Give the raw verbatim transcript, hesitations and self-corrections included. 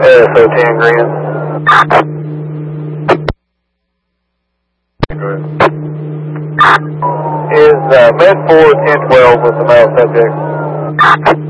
S O ten Grand. Is uh, Med four ten twelve with the male subject?